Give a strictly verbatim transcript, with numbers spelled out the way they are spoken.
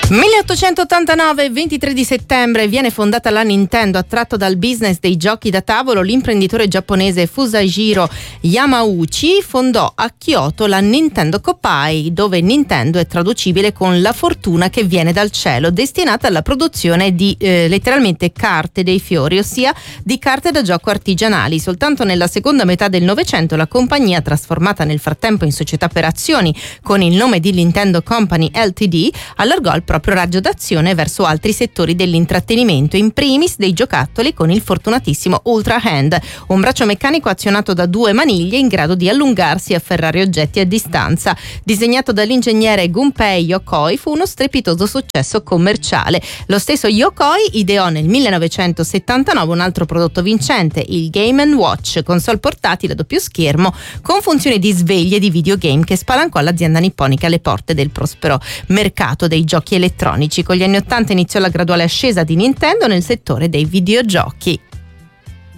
milleottocentottantanove, ventitré di settembre, viene fondata la Nintendo. Attratto dal business dei giochi da tavolo, l'imprenditore giapponese Fusajiro Yamauchi fondò a Kyoto la Nintendo Koppai, dove Nintendo è traducibile con la fortuna che viene dal cielo, destinata alla produzione di eh, letteralmente carte dei fiori, ossia di carte da gioco artigianali. Soltanto nella seconda metà del Novecento la compagnia, trasformata nel frattempo in società per azioni con il nome di Nintendo Company Ltd, allargò il proprio raggio d'azione verso altri settori dell'intrattenimento, in primis dei giocattoli con il fortunatissimo Ultra Hand, un braccio meccanico azionato da due maniglie in grado di allungarsi e afferrare oggetti a distanza. Disegnato dall'ingegnere Gunpei Yokoi, fu uno strepitoso successo commerciale. Lo stesso Yokoi ideò nel millenovecentosettantanove un altro prodotto vincente, il Game and Watch, console portatile a doppio schermo con funzione di sveglie di videogame, che spalancò l'azienda nipponica alle porte del prospero mercato dei giochi elettronici. Con gli anni ottanta iniziò la graduale ascesa di Nintendo nel settore dei videogiochi.